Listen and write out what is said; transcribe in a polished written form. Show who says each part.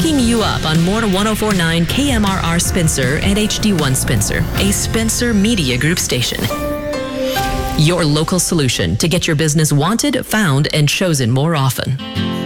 Speaker 1: hooking you up on more 104.9 KMRR Spencer and HD1 Spencer, a Spencer Media Group station. Your local solution to get your business wanted, found, and chosen more often.